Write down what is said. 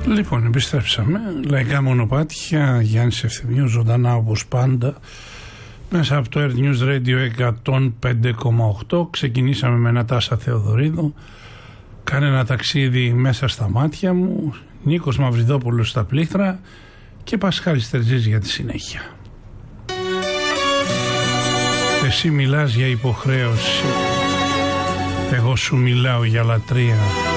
Λοιπόν, επιστρέψαμε. Λαϊκά μονοπάτια, Γιάννης Ευθυμίου, ζωντανά όπως πάντα, μέσα από το Air News Radio 105,8. Ξεκινήσαμε με ένα Τάσα Θεοδωρίδου. Κάνε ένα ταξίδι μέσα στα μάτια μου. Νίκος Μαυριδόπουλος στα πλήκτρα και Πασχάλης Τερζής για τη συνέχεια. Εσύ μιλάς για υποχρέωση, εγώ σου μιλάω για λατρεία.